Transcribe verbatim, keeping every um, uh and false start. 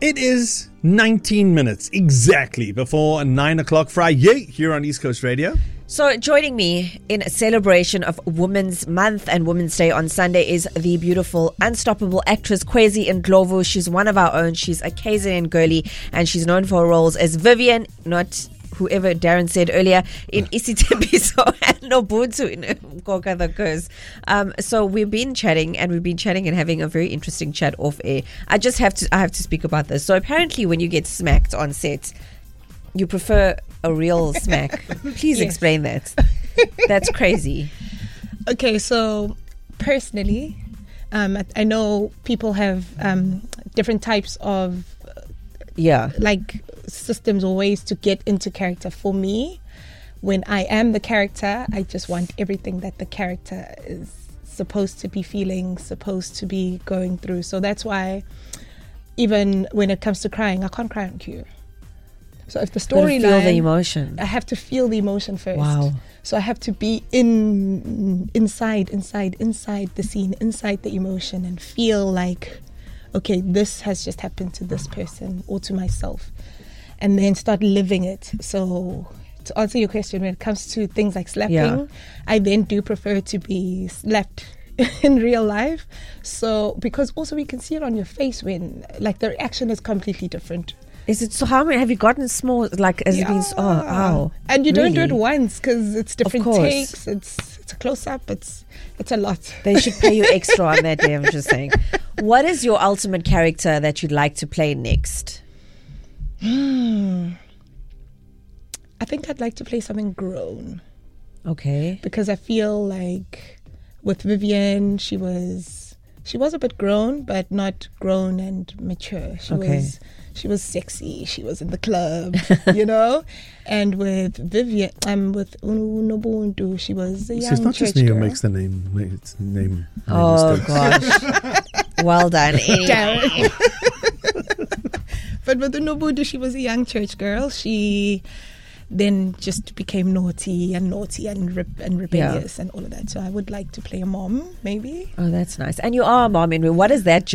It is nineteen minutes exactly before nine o'clock Friday here on East Coast Radio. So joining me in a celebration of Women's Month and Women's Day on Sunday is the beautiful, unstoppable actress Kwezi Ndlovu. She's one of our own. She's a K Z N girlie and she's known for her roles as Vivian, not whoever Darren said earlier, in Isitembiso and Nobuntu in Mkoka the Curse. Um, so we've been chatting and we've been chatting and having a very interesting chat off air. I just have to I have to speak about this. So apparently when you get smacked on set, you prefer a real smack. Please Yes. explain that. That's crazy. Okay, so personally, um, I, I know people have um, different types of Yeah. like systems or ways to get into character. For me, when I am the character, I just want everything that the character is supposed to be feeling, supposed to be going through. So that's why even when it comes to crying, I can't cry on cue. So if the Gotta feel the storyline, emotion. I have to feel the emotion first. Wow. So I have to be in inside, inside, inside the scene, inside the emotion, and feel like, okay, this has just happened to this person or to myself, and then start living it. So to answer your question, when it comes to things like slapping, Yeah. I then do prefer to be slapped in real life. So because also we can see it on your face when like the reaction is completely different. Is it so? How many have you gotten small? Like, has it been? Oh, wow! And you don't do it Really? once because it's different course. takes. It's it's a close up. It's it's a lot. They should pay you extra on that day. I'm just saying. What is your ultimate character that you'd like to play next? Hmm. I think I'd like to play something grown Okay. because I feel like with Vivian, she was she was a bit grown, but not grown and mature. She Okay. was she was sexy. She was in the club, you know. And with Vivian, um, with Unobuntu, she was a young It's not church just me who girl. makes the name, makes the name, name Oh mistakes. gosh. Well done. Anyway. But with Unobuntu, she was a young church girl. She then just became naughty and naughty and rep- and rebellious and all of that. So I would like to play a mom, maybe. Oh, that's nice. And you are a mom. And what is that